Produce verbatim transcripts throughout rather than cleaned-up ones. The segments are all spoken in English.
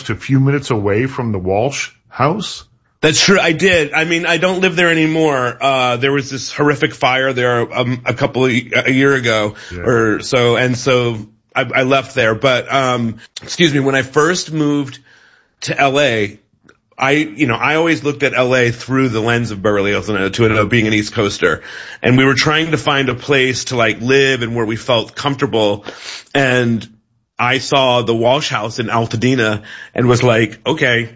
just a few minutes away from the Walsh house? That's true. I did. I mean, I don't live there anymore. Uh, there was this horrific fire there um, a couple of, a year ago yeah. or so. And so I, I left there. But, um, excuse me, when I first moved to L A, I, you know, I always looked at L A through the lens of Beverly Hills and to it being an East Coaster. And we were trying to find a place to like live and where we felt comfortable. And I saw the Walsh house in Altadena and was like, okay,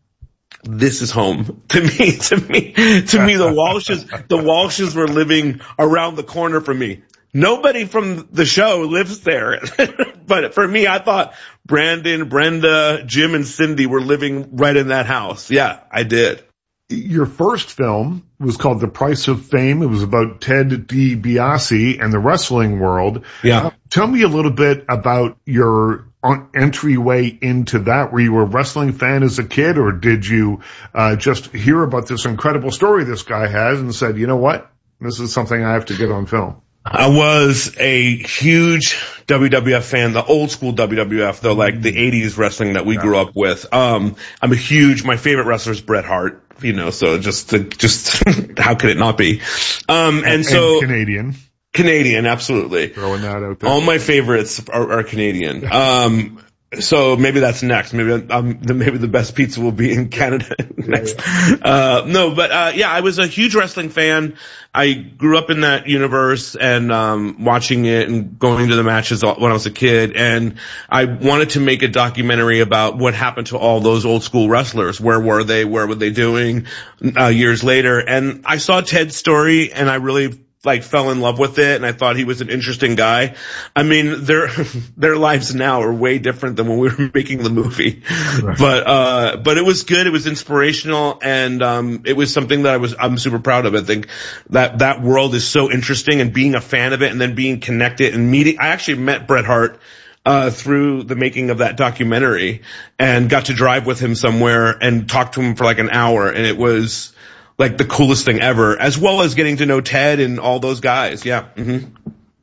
this is home to me. To me, to me, the Walshes, the Walshes were living around the corner from me. Nobody from the show lives there, but for me, I thought Brandon, Brenda, Jim, and Cindy were living right in that house. Yeah, I did. Your first film was called The Price of Fame. It was about Ted DiBiase and the wrestling world. Yeah. Uh, tell me a little bit about your entryway into that. Were you a wrestling fan as a kid, or did you uh, just hear about this incredible story this guy has and said, you know what, this is something I have to get on film? I was a huge W W F fan, the old school W W F, though, like the eighties wrestling that we grew up with. Um, I'm a huge, my favorite wrestler is Bret Hart, you know, so just, to, just, how could it not be? Um, and, and so. And Canadian. Canadian, absolutely. Throwing that out there. All my favorites are, are Canadian. Um, so maybe that's next. Maybe, um, the, maybe the best pizza will be in Canada next. Uh, no, but, uh, yeah, I was a huge wrestling fan. I grew up in that universe and, um, watching it and going to the matches when I was a kid. And I wanted to make a documentary about what happened to all those old school wrestlers. Where were they? Where were they doing, uh, years later? And I saw Ted's story and I really, like, fell in love with it, and I thought he was an interesting guy. I mean, their their lives now are way different than when we were making the movie. Right. But uh but it was good, it was inspirational, and um it was something that I was I'm super proud of. I think that that world is so interesting, and being a fan of it and then being connected and meeting I actually met Bret Hart uh through the making of that documentary and got to drive with him somewhere and talk to him for like an hour, and it was like the coolest thing ever, as well as getting to know Ted and all those guys. Yeah. Mm-hmm.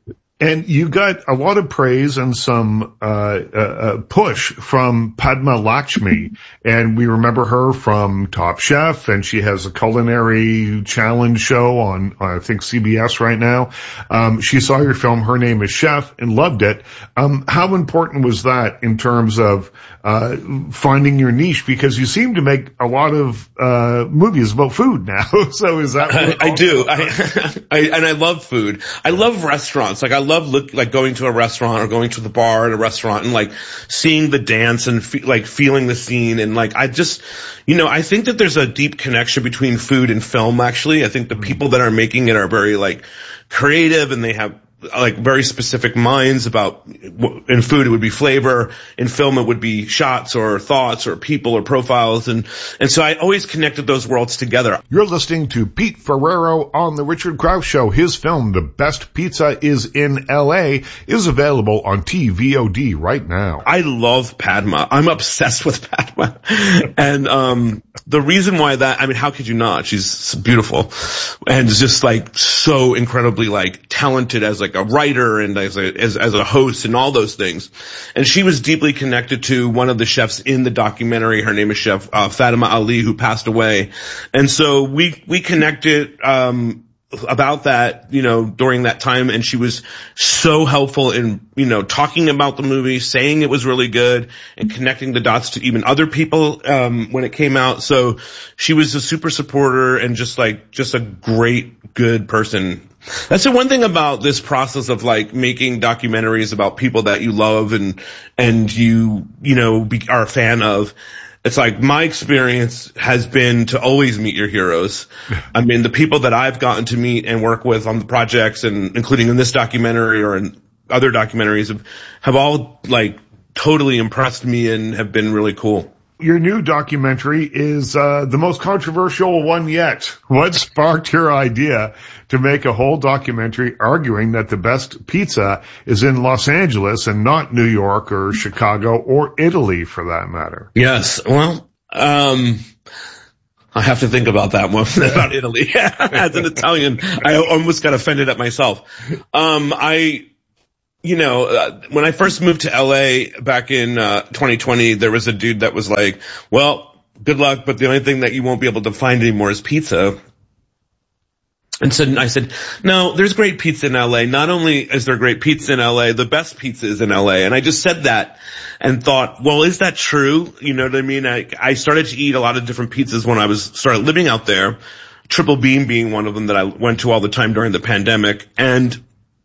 And you got a lot of praise and some uh, uh push from Padma Lakshmi, and we remember her from Top Chef, and she has a culinary challenge show on, I think, C B S right now. Um, she saw your film, Her Name is Chef, and loved it. Um, how important was that in terms of uh finding your niche? Because you seem to make a lot of uh movies about food now. So is that what I, I do. I, I and I love food. I love restaurants. Like I love look like going to a restaurant or going to the bar at a restaurant and like seeing the dance and fe- like feeling the scene, and like I just, you know, I think that there's a deep connection between food and film. Actually, I think the people that are making it are very like creative, and they have like very specific minds about, in food it would be flavor, in film it would be shots or thoughts or people or profiles, and and so I always connected those worlds together. You're listening to Pete Ferrero on The Richard Crouse Show. His film, The Best Pizza is in L A, is available on T V O D right now. I love Padma. I'm obsessed with Padma. And um the reason why that, I mean, how could you not? She's beautiful and just like so incredibly like talented as like a writer and as a, as, as a host and all those things. And she was deeply connected to one of the chefs in the documentary. Her name is Chef uh, Fatima Ali, who passed away. And so we, we connected, um, about that, you know, during that time, and she was so helpful in, you know, talking about the movie, saying it was really good, and connecting the dots to even other people, um, when it came out. So she was a super supporter and just like, just a great, good person. That's the one thing about this process of like making documentaries about people that you love and, and you, you know, be, are a fan of. It's like my experience has been to always meet your heroes. I mean, the people that I've gotten to meet and work with on the projects, and including in this documentary or in other documentaries, have, have all like totally impressed me and have been really cool. Your new documentary is uh the most controversial one yet. What sparked your idea to make a whole documentary arguing that the best pizza is in Los Angeles and not New York or Chicago or Italy, for that matter? Yes. Well, um I have to think about that one, about Italy. As an Italian, I almost got offended at myself. Um I you know, uh, when I first moved to L A back in uh, twenty twenty, there was a dude that was like, well, good luck, but the only thing that you won't be able to find anymore is pizza. And so I said, no, there's great pizza in L A. Not only is there great pizza in L A, the best pizza is in L A. And I just said that and thought, well, is that true? You know what I mean? I, I started to eat a lot of different pizzas when I was started living out there. Triple Beam being one of them that I went to all the time during the pandemic. And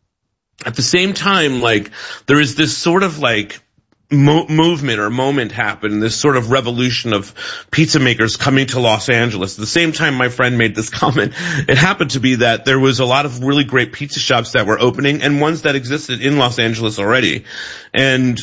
at the same time, like, there is this sort of like mo- movement or moment happen, this sort of revolution of pizza makers coming to Los Angeles. At the same time my friend made this comment, it happened to be that there was a lot of really great pizza shops that were opening and ones that existed in Los Angeles already. And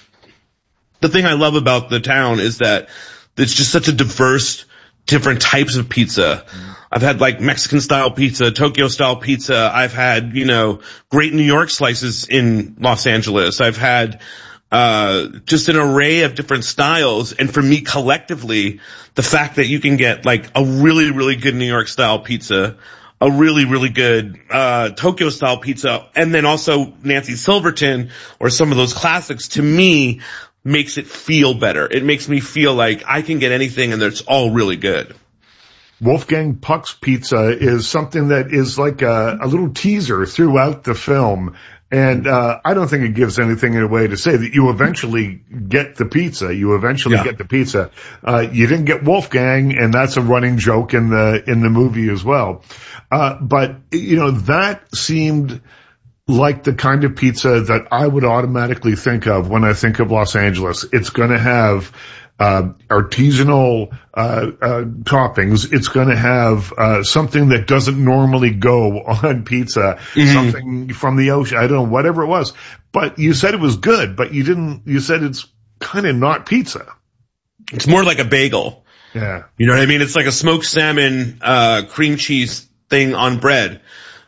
the thing I love about the town is that it's just such a diverse, different types of pizza. I've had like Mexican style pizza, Tokyo style pizza. I've had, you know, great New York slices in Los Angeles. I've had, uh, just an array of different styles. And for me collectively, the fact that you can get like a really, really good New York style pizza, a really, really good, uh, Tokyo style pizza, and then also Nancy Silverton or some of those classics, to me makes it feel better. It makes me feel like I can get anything and it's all really good. Wolfgang Puck's Pizza is something that is like a, a little teaser throughout the film. And, uh, I don't think it gives anything away to say that you eventually get the pizza. You eventually yeah. get the pizza. Uh, you didn't get Wolfgang, and that's a running joke in the, in the movie as well. Uh, but, you know, that seemed like the kind of pizza that I would automatically think of when I think of Los Angeles. It's going to have Uh, artisanal, uh, uh, toppings. It's going to have, uh, something that doesn't normally go on pizza, mm-hmm. something from the ocean. I don't know, whatever it was. But you said it was good, but you didn't, you said it's kind of not pizza. It's more like a bagel. Yeah. You know what I mean? It's like a smoked salmon, uh, cream cheese thing on bread.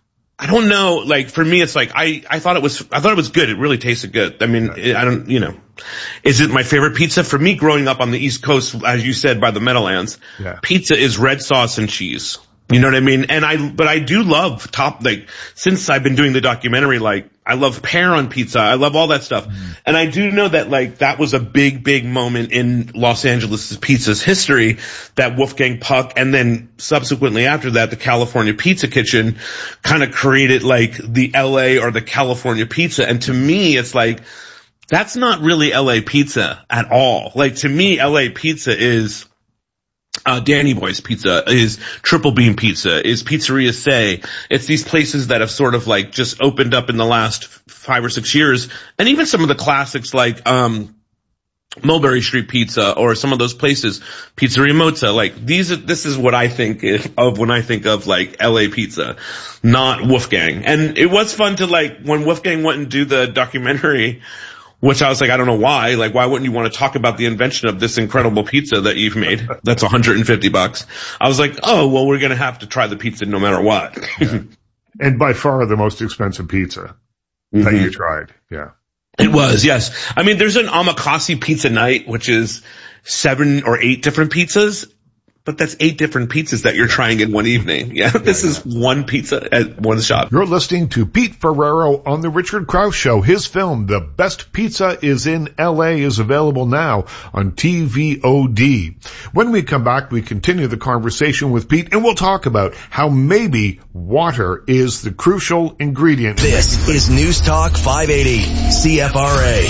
I don't know, like, for me, it's like, I, I thought it was, I thought it was good. It really tasted good. I mean, it, I don't, you know, is it my favorite pizza? For me, growing up on the East Coast, as you said, by the Meadowlands, yeah. pizza is red sauce and cheese. You know what I mean? And I, but I do love top, like, since I've been doing the documentary, like, I love pear on pizza. I love all that stuff. Mm. And I do know that, like, that was a big, big moment in Los Angeles pizza's history, that Wolfgang Puck, and then subsequently after that, the California Pizza Kitchen kind of created, like, the L A or the California pizza. And to me, it's like, that's not really L A pizza at all. Like, to me, L A pizza is, Uh, Danny Boy's Pizza, is Triple Beam Pizza, is Pizzeria Say. It's these places that have sort of like just opened up in the last five or six years. And even some of the classics like, um, Mulberry Street Pizza or some of those places, Pizzeria Mozza, like these are, this is what I think of when I think of like L A pizza, not Wolfgang. And it was fun to like, when Wolfgang went and do the documentary, which I was like, I don't know why. Like, why wouldn't you want to talk about the invention of this incredible pizza that you've made? That's one hundred fifty bucks. I was like, oh, well, we're going to have to try the pizza no matter what. Yeah. And by far the most expensive pizza mm-hmm. that you tried. Yeah. It was, yes. I mean, there's an omakase pizza night, which is seven or eight different pizzas. But that's eight different pizzas that you're trying in one evening. Yeah, this yeah, yeah. is one pizza at one shop. You're listening to Pete Ferrero on The Richard Krause Show. His film, The Best Pizza is in L A, is available now on T V O D. When we come back, we continue the conversation with Pete, and we'll talk about how maybe water is the crucial ingredient. This is News Talk five eighty, C F R A.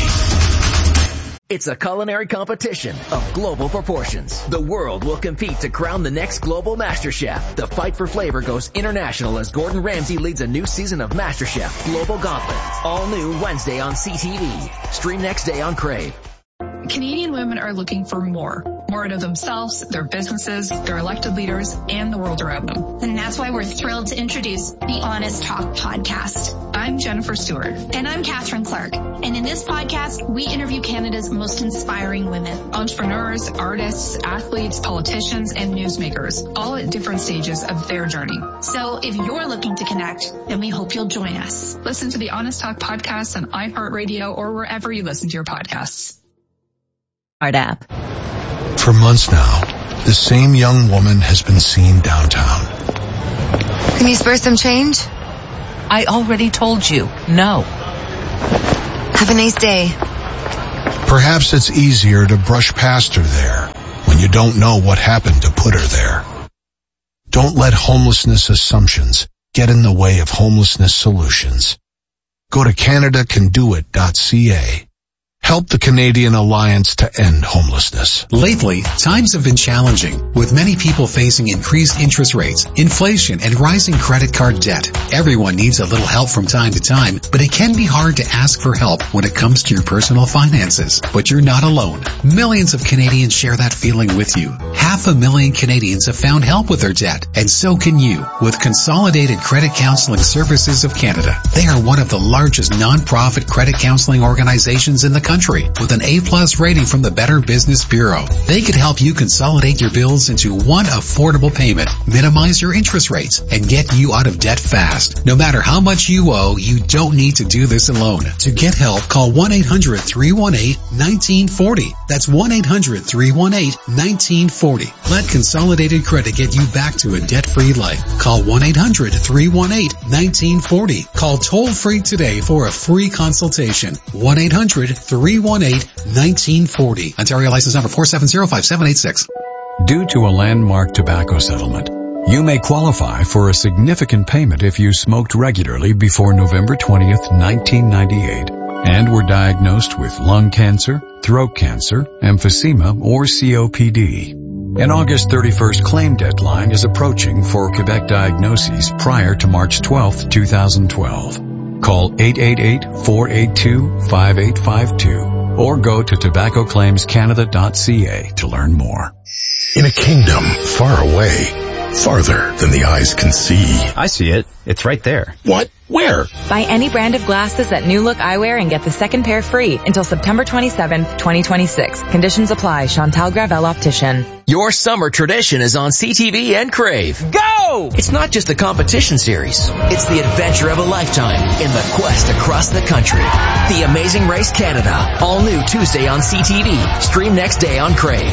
It's a culinary competition of global proportions. The world will compete to crown the next global MasterChef. The fight for flavor goes international as Gordon Ramsay leads a new season of MasterChef Global Gauntlet. All new Wednesday on C T V. Stream next day on Crave. Canadian women are looking for more. More out of themselves, their businesses, their elected leaders, and the world around them. And that's why we're thrilled to introduce the Honest Talk podcast. I'm Jennifer Stewart. And I'm Catherine Clark. And in this podcast, we interview Canada's most inspiring women. Entrepreneurs, artists, athletes, politicians, and newsmakers, all at different stages of their journey. So if you're looking to connect, then we hope you'll join us. Listen to the Honest Talk podcast on iHeartRadio or wherever you listen to your podcasts. App. For months now, the same young woman has been seen downtown. Can you spare some change? I already told you, no. Have a nice day. Perhaps it's easier to brush past her there when you don't know what happened to put her there. Don't let homelessness assumptions get in the way of homelessness solutions. Go to Canada Can Do It dot C A. Help the Canadian Alliance to End Homelessness. Lately, times have been challenging, with many people facing increased interest rates, inflation, and rising credit card debt. Everyone needs a little help from time to time, but it can be hard to ask for help when it comes to your personal finances. But you're not alone. Millions of Canadians share that feeling with you. Half a million Canadians have found help with their debt, and so can you, with Consolidated Credit Counseling Services of Canada. They are one of the largest non-profit credit counseling organizations in the country. Country with an A-plus rating from the Better Business Bureau. They could help you consolidate your bills into one affordable payment, minimize your interest rates, and get you out of debt fast. No matter how much you owe, you don't need to do this alone. To get help, call one eight hundred, three one eight, one nine four zero. That's one eight hundred, three one eight, one nine four zero. Let Consolidated Credit get you back to a debt-free life. Call one eight hundred, three one eight, one nine four zero. Call toll-free today for a free consultation. one eight hundred, three one eight, one nine four zero. Ontario license number four seven zero, five seven eight six. Due to a landmark tobacco settlement, you may qualify for a significant payment if you smoked regularly before November twentieth, nineteen ninety-eight, and were diagnosed with lung cancer, throat cancer, emphysema, or C O P D. An August thirty-first claim deadline is approaching for Quebec diagnoses prior to March twelfth, two thousand twelve. Call eight eight eight, four eight two, five eight five two or go to tobacco claims canada dot c a to learn more. In a kingdom far away, farther than the eyes can see. I see it. It's right there. What? Where? Buy any brand of glasses at New Look Eyewear and get the second pair free until September twenty-seventh, twenty twenty-six. Conditions apply. Chantal Gravel Optician. Your summer tradition is on C T V and Crave. Go! It's not just a competition series. It's the adventure of a lifetime in the quest across the country. The Amazing Race Canada. All new Tuesday on C T V. Stream next day on Crave.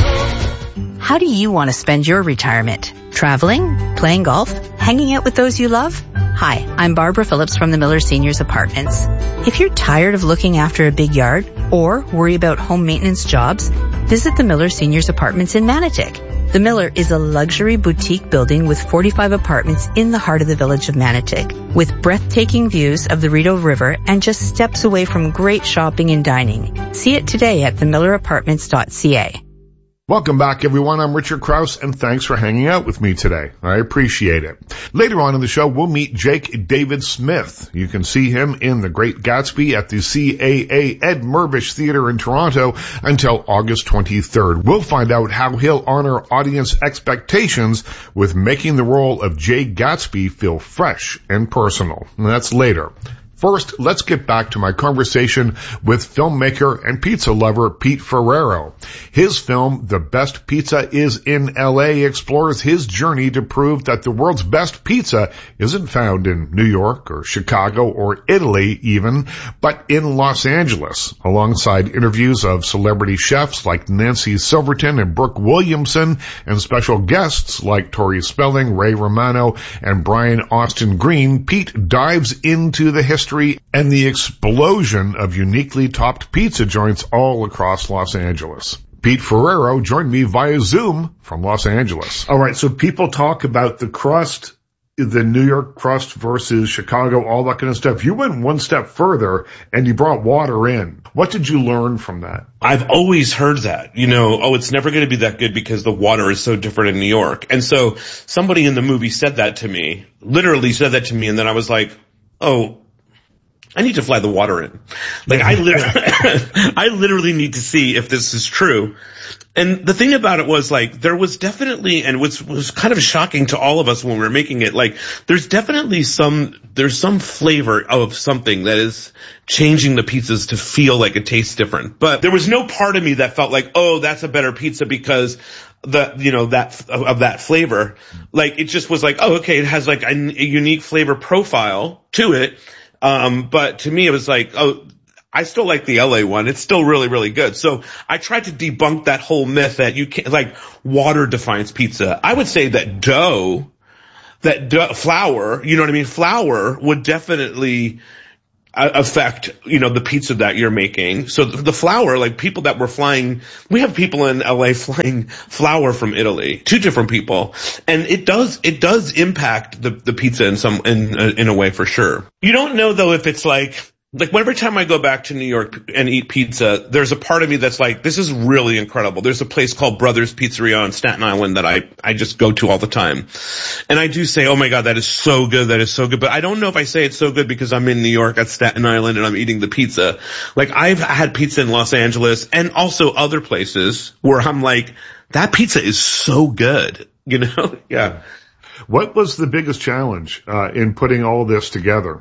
How do you want to spend your retirement? Traveling? Playing golf? Hanging out with those you love? Hi, I'm Barbara Phillips from the Miller Seniors Apartments. If you're tired of looking after a big yard or worry about home maintenance jobs, visit the Miller Seniors Apartments in Manotick. The Miller is a luxury boutique building with forty-five apartments in the heart of the village of Manotick, with breathtaking views of the Rideau River and just steps away from great shopping and dining. See it today at the miller apartments dot c a. Welcome back, everyone. I'm Richard Krause, and thanks for hanging out with me today. I appreciate it. Later on in the show, we'll meet Jake David Smith. You can see him in The Great Gatsby at the C A A Ed Mirvish Theatre in Toronto until August twenty-third. We'll find out how he'll honor audience expectations with making the role of Jay Gatsby feel fresh and personal. And that's later. First, let's get back to my conversation with filmmaker and pizza lover Pete Ferrero. His film, The Best Pizza is in L A, explores his journey to prove that the world's best pizza isn't found in New York or Chicago or Italy even, but in Los Angeles, alongside interviews of celebrity chefs like Nancy Silverton and Brooke Williamson and special guests like Tori Spelling, Ray Romano, and Brian Austin Green. Pete dives into the history and the explosion of uniquely topped pizza joints all across Los Angeles. Pete Ferrero joined me via Zoom from Los Angeles. All right, so people talk about the crust, the New York crust versus Chicago, all that kind of stuff. You went one step further and you brought water in. What did you learn from that? I've always heard that, you know, oh, it's never going to be that good because the water is so different in New York. And so somebody in the movie said that to me, literally said that to me, and then I was like, oh, I need to fly the water in. Like I literally, I literally need to see if this is true. And the thing about it was like, there was definitely, and was, was kind of shocking to all of us when we were making it, like, there's definitely some, there's some flavor of something that is changing the pizzas to feel like it tastes different. But there was no part of me that felt like, oh, that's a better pizza because the, you know, that, of that flavor. Like, it just was like, oh, okay, it has like a, a unique flavor profile to it. Um, but to me, it was like, oh, I still like the L A one. It's still really, really good. So I tried to debunk that whole myth that you can't, like, water defines pizza. I would say that dough, that dough, flour, you know what I mean? Flour would definitely affect, you know, the pizza that you're making. So the, the flour, like people that were flying, we have people in L A flying flour from Italy, two different people. And it does, it does impact the, the pizza in some, in, in a way for sure. You don't know though if it's like, Like, every time I go back to New York and eat pizza, there's a part of me that's like, this is really incredible. There's a place called Brothers Pizzeria on Staten Island that I, I just go to all the time. And I do say, oh my God, that is so good. That is so good. But I don't know if I say it's so good because I'm in New York at Staten Island and I'm eating the pizza. Like, I've had pizza in Los Angeles and also other places where I'm like, that pizza is so good, you know? Yeah. What was the biggest challenge, uh, in putting all this together?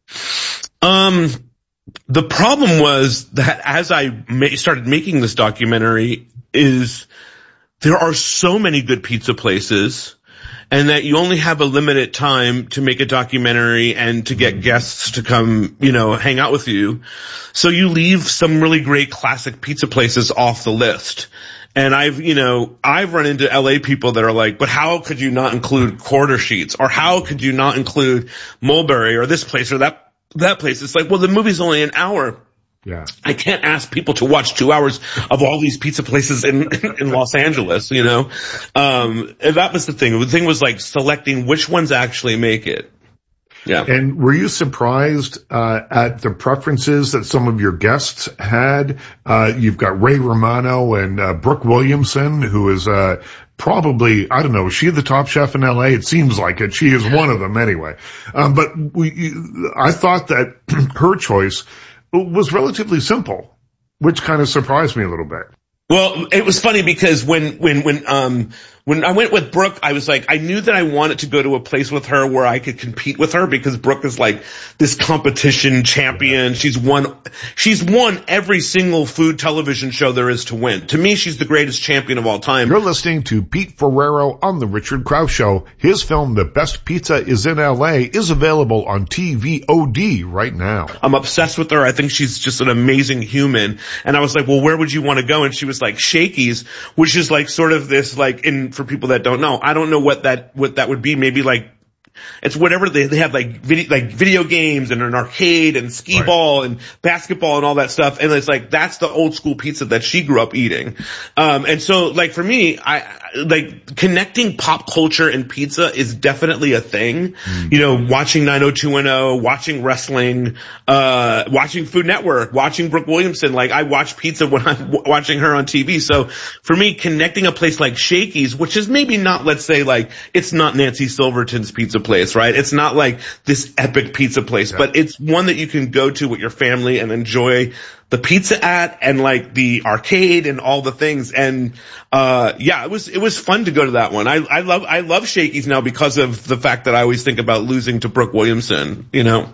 Um, the problem was that as I ma- started making this documentary is there are so many good pizza places and that you only have a limited time to make a documentary and to get guests to come, you know, hang out with you. So you leave some really great classic pizza places off the list. And I've, you know, I've run into L A people that are like, but how could you not include Quarter Sheets? Or how could you not include Mulberry or this place or that that place? It's like, well, the movie's only an hour. Yeah. I can't ask people to watch two hours of all these pizza places in, in Los Angeles, you know? Um, and that was the thing. The thing was like selecting which ones actually make it. Yeah. And were you surprised, uh, at the preferences that some of your guests had? Uh, you've got Ray Romano and, uh, Brooke Williamson, who is, uh, probably, I don't know, is she the top chef in L A? It seems like it. She is one of them anyway. Um, but we, I thought that her choice was relatively simple, which kind of surprised me a little bit. Well, it was funny because when, when, when, um, when I went with Brooke, I was like, I knew that I wanted to go to a place with her where I could compete with her because Brooke is like this competition champion. She's won, she's won every single food television show there is to win. To me, she's the greatest champion of all time. You're listening to Pete Ferrero on The Richard Krause Show. His film, The Best Pizza is in L A, is available on T V O D right now. I'm obsessed with her. I think she's just an amazing human. And I was like, well, where would you want to go? And she was like, Shakey's, which is like sort of this like in, for people that don't know, I don't know what that, what that would be. Maybe like, it's whatever they, they have like video, like video games and an arcade and skee right. ball and basketball and all that stuff. And it's like, that's the old school pizza that she grew up eating. Um, and so like for me, I, like connecting pop culture and pizza is definitely a thing. Mm. You know, watching nine oh two one oh, watching wrestling, uh, watching Food Network, watching Brooke Williamson. Like I watch pizza when I'm w- watching her on T V. So for me, connecting a place like Shakey's, which is maybe not, let's say like, it's not Nancy Silverton's pizza place, right? It's not like this epic pizza place, yeah. but it's one that you can go to with your family and enjoy the pizza at and like the arcade and all the things. And, uh, yeah, it was, it was fun to go to that one. I, I love, I love Shakey's now because of the fact that I always think about losing to Brooke Williamson, you know?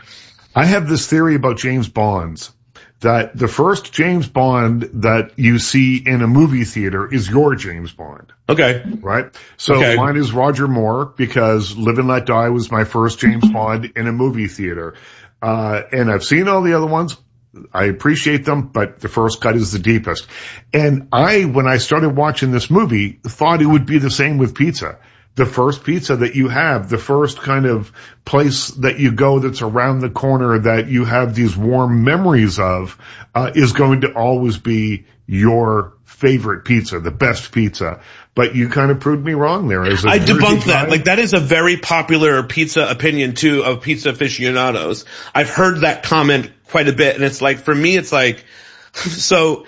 I have this theory about James Bonds, that the first James Bond that you see in a movie theater is your James Bond. Okay. Right? So okay. mine is Roger Moore because Live and Let Die was my first James Bond in a movie theater. Uh, and I've seen all the other ones. I appreciate them, but the first cut is the deepest. And I, when I started watching this movie, thought it would be the same with pizza. The first pizza that you have, the first kind of place that you go that's around the corner that you have these warm memories of, uh, is going to always be your favorite pizza, the best pizza. But you kind of proved me wrong there. As I debunked that. Like that is a very popular pizza opinion too of pizza aficionados. I've heard that comment quite a bit, and it's like, for me, it's like, so,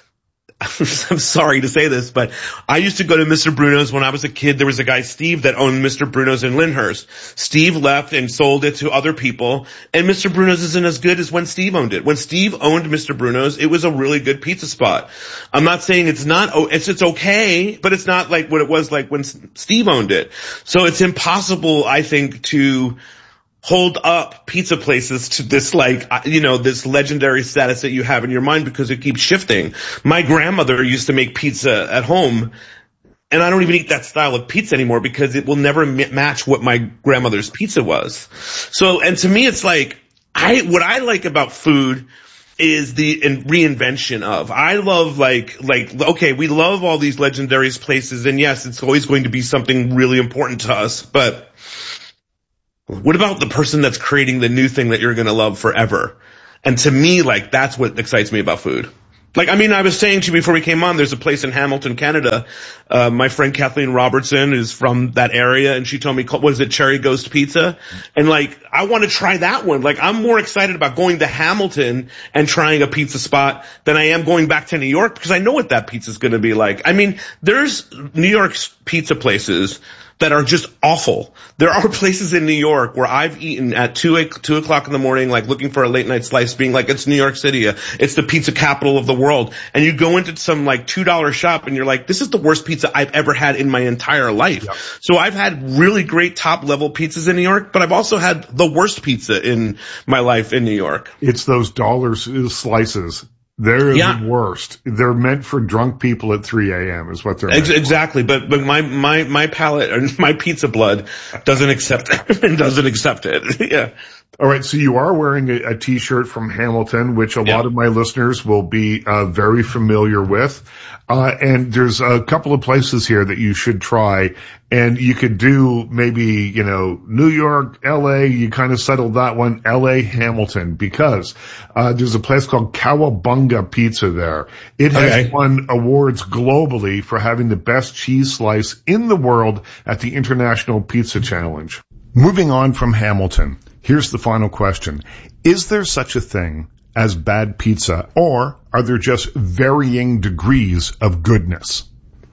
I'm sorry to say this, but I used to go to Mister Bruno's when I was a kid. There was a guy, Steve, that owned Mister Bruno's in Lyndhurst. Steve left and sold it to other people, and Mister Bruno's isn't as good as when Steve owned it. When Steve owned Mister Bruno's, it was a really good pizza spot. I'm not saying it's not, it's, it's okay, but it's not like what it was like when Steve owned it. So it's impossible, I think, to hold up pizza places to this, like, you know, this legendary status that you have in your mind because it keeps shifting. My grandmother used to make pizza at home, and I don't even eat that style of pizza anymore because it will never m- match what my grandmother's pizza was. So, and to me, it's like, I, what I like about food is the in reinvention of. I love like, like, okay, we love all these legendary places, and yes, it's always going to be something really important to us, but What about the person that's creating the new thing that you're going to love forever? And to me, like, that's what excites me about food. Like, I mean, I was saying to you before we came on, there's a place in Hamilton, Canada. Uh, my friend Kathleen Robertson is from that area, and she told me, what is it, Cherry Ghost Pizza? And like, I want to try that one. Like, I'm more excited about going to Hamilton and trying a pizza spot than I am going back to New York, because I know what that pizza's going to be like. I mean, there's New York's pizza places that are just awful. There are places in New York where I've eaten at two, two o'clock in the morning, like looking for a late night slice, being like, it's New York City. It's the pizza capital of the world. And you go into some like two dollar shop and you're like, this is the worst pizza I've ever had in my entire life. Yep. So I've had really great top level pizzas in New York, but I've also had the worst pizza in my life in New York. It's those dollar slices. They're yeah. the worst. They're meant for drunk people at three a.m. is what they're meant Ex- Exactly. But, but my, my, my palate and my pizza blood doesn't accept it and doesn't accept it. Yeah. All right. So you are wearing a, a t-shirt from Hamilton, which a yeah. lot of my listeners will be uh, very familiar with. Uh, and there's a couple of places here that you should try. And you could do maybe, you know, New York, L A, you kind of settled that one, L A, Hamilton, because, uh, there's a place called Cowabunga Pizza there. It has okay. won awards globally for having the best cheese slice in the world at the International Pizza Challenge. Moving on from Hamilton, here's the final question. Is there such a thing as bad pizza, or are there just varying degrees of goodness?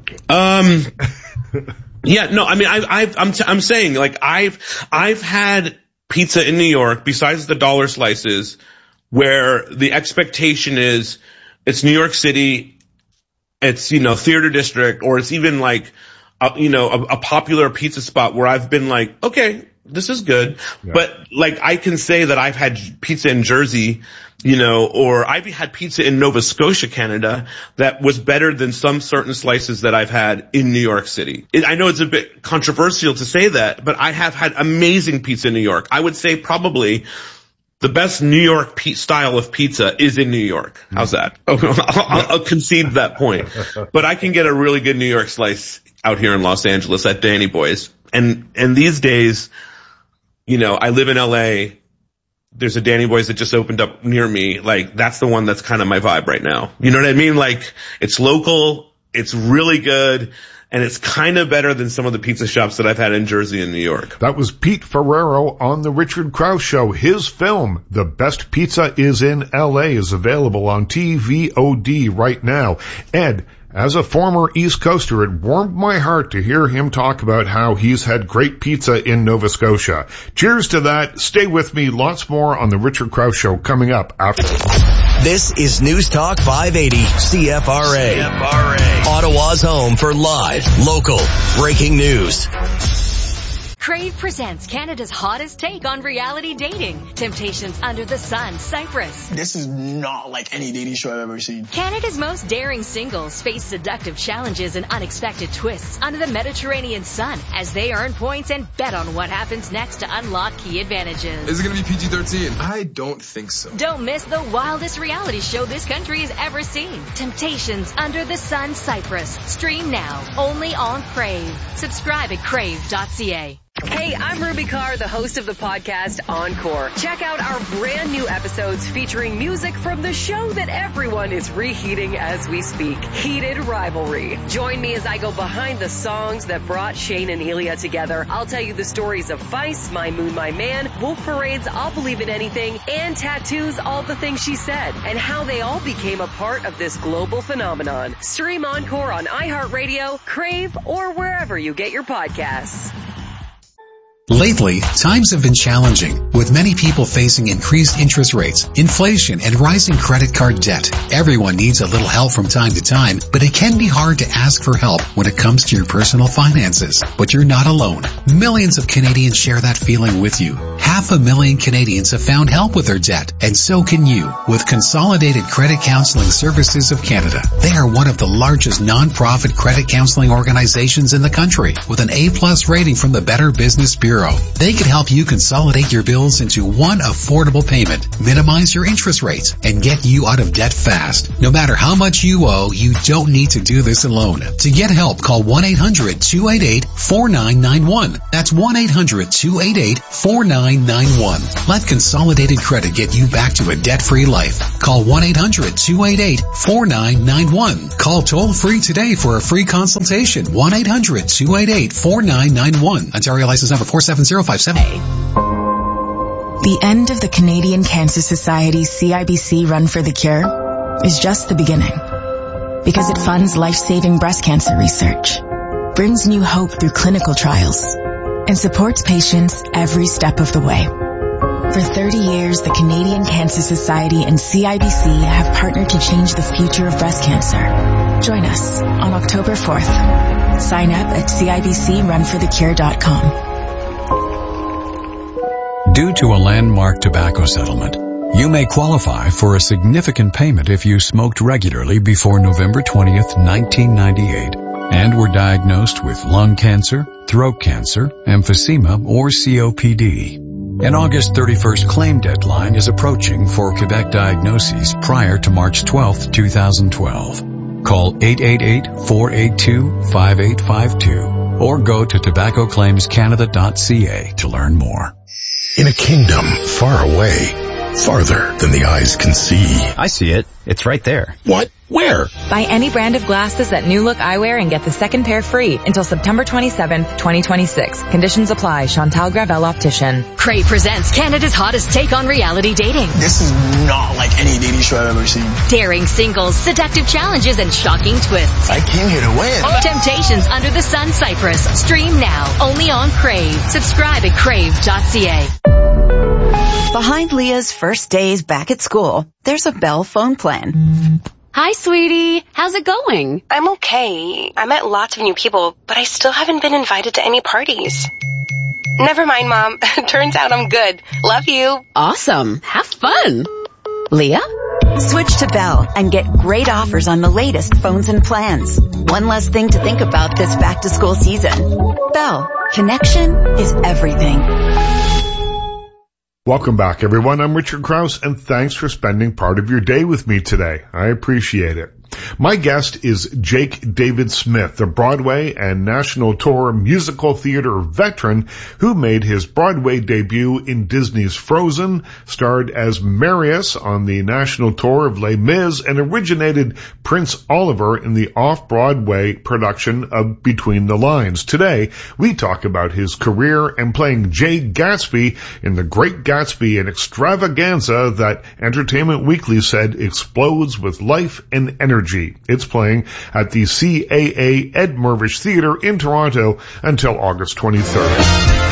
Um, yeah, no, I mean, I, I've, I'm, t- I'm saying, like, I've, I've had pizza in New York, besides the dollar slices, where the expectation is it's New York City, it's, you know, Theater District, or it's even like, a, you know, a, a popular pizza spot where I've been like, okay, this is good. Yeah. But like, I can say that I've had pizza in Jersey, you know, or I've had pizza in Nova Scotia, Canada, that was better than some certain slices that I've had in New York City. It, I know it's a bit controversial to say that, but I have had amazing pizza in New York. I would say probably the best New York pe- style of pizza is in New York. How's that? I'll, I'll, I'll concede that point. But I can get a really good New York slice out here in Los Angeles at Danny Boy's. And, and these days, you know, I live in L A. There's a Danny Boy's that just opened up near me. Like, that's the one that's kind of my vibe right now. You know what I mean? Like, it's local, it's really good, and it's kind of better than some of the pizza shops that I've had in Jersey and New York. That was Pete Ferrero on the Richard Krause Show. His film, The Best Pizza is in L A, is available on T V O D right now. Ed, as a former East Coaster, it warmed my heart to hear him talk about how he's had great pizza in Nova Scotia. Cheers to that. Stay with me. Lots more on the Richard Krause Show coming up after. This is News Talk five eighty C F R A. C F R A. Ottawa's home for live, local, breaking news. Crave presents Canada's hottest take on reality dating. Temptations Under the Sun, Cyprus. This is not like any dating show I've ever seen. Canada's most daring singles face seductive challenges and unexpected twists under the Mediterranean sun as they earn points and bet on what happens next to unlock key advantages. Is it going to be P G thirteen? I don't think so. Don't miss the wildest reality show this country has ever seen. Temptations Under the Sun, Cyprus. Stream now, only on Crave. Subscribe at crave dot c a. Hey, I'm Ruby Carr, the host of the podcast Encore. Check out our brand new episodes featuring music from the show that everyone is reheating as we speak, Heated Rivalry. Join me as I go behind the songs that brought Shane and Ilya together. I'll tell you the stories of Vice, My Moon, My Man, Wolf Parade's I'll Believe in Anything, and Tattoo's All the Things She Said, and how they all became a part of this global phenomenon. Stream Encore on iHeartRadio, Crave, or wherever you get your podcasts. Lately, times have been challenging, with many people facing increased interest rates, inflation, and rising credit card debt. Everyone needs a little help from time to time, but it can be hard to ask for help when it comes to your personal finances. But you're not alone. Millions of Canadians share that feeling with you. Half a million Canadians have found help with their debt, and so can you, with Consolidated Credit Counseling Services of Canada. They are one of the largest non-profit credit counseling organizations in the country, with an A plus rating from the Better Business Bureau. Bureau. They can help you consolidate your bills into one affordable payment, minimize your interest rates, and get you out of debt fast. No matter how much you owe, you don't need to do this alone. To get help, call one eight hundred two eight eight four nine nine one. That's one eight hundred two eight eight four nine nine one. Let Consolidated Credit get you back to a debt-free life. Call one eight hundred two eight eight four nine nine one. Call toll-free today for a free consultation. one eight hundred two eight eight four nine nine one. Ontario license number four seven zero five seven. The end of the Canadian Cancer Society's C I B C Run for the Cure is just the beginning. Because it funds life-saving breast cancer research, brings new hope through clinical trials, and supports patients every step of the way. For thirty years, the Canadian Cancer Society and C I B C have partnered to change the future of breast cancer. Join us on October fourth. Sign up at C I B C run for the cure dot com. Due to a landmark tobacco settlement, you may qualify for a significant payment if you smoked regularly before November twentieth, nineteen ninety-eight, and were diagnosed with lung cancer, throat cancer, emphysema, or C O P D. An August thirty-first claim deadline is approaching for Quebec diagnoses prior to March twelfth, two thousand twelve. Call eight eight eight, four eight two, five eight five two or go to tobacco claims canada dot c a to learn more. In a kingdom far away, farther than the eyes can see. I see it. It's right there. What? Where? Buy any brand of glasses at New Look Eyewear and get the second pair free until September twenty-seventh, twenty twenty-six. Conditions apply. Chantal Gravel Optician. Crave presents Canada's hottest take on reality dating. This is not like any dating show I've ever seen. Daring singles, seductive challenges, and shocking twists. I came here to win. Temptations Under the Sun Cyprus. Stream now, only on Crave. Subscribe at crave dot c a. Behind Leah's first days back at school, there's a Bell phone plan. Hi, sweetie. How's it going? I'm okay. I met lots of new people, but I still haven't been invited to any parties. Never mind, Mom. Turns out I'm good. Love you. Awesome. Have fun. Leah? Switch to Bell and get great offers on the latest phones and plans. One less thing to think about this back-to-school season. Bell. Connection is everything. Welcome back, everyone. I'm Richard Krause, and thanks for spending part of your day with me today. I appreciate it. My guest is Jake David Smith, a Broadway and national tour musical theater veteran who made his Broadway debut in Disney's Frozen, starred as Marius on the national tour of Les Mis, and originated Prince Oliver in the off-Broadway production of Between the Lines. Today, we talk about his career and playing Jay Gatsby in The Great Gatsby, an extravaganza that Entertainment Weekly said explodes with life and energy. It's playing at the C A A Ed Mirvish Theatre in Toronto until August twenty-third.